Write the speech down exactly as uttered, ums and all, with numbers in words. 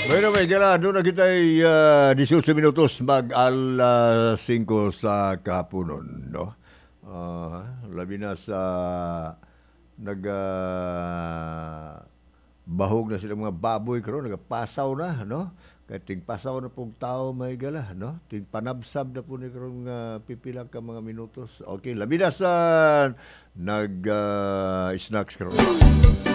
Bueno, may gala, doon na kita ay uh, eighteen minutos mag-alas singko sa kapunon, no? Uh, labi na sa nag uh, bahog na sila mga baboy karon nagapasaw na, no? Kay ting pasaw na pong tao may gala, no? Ting panabsab na po ni karon nga pipila ka mga minutos. Okay, labi na sa nag uh, snacks karon.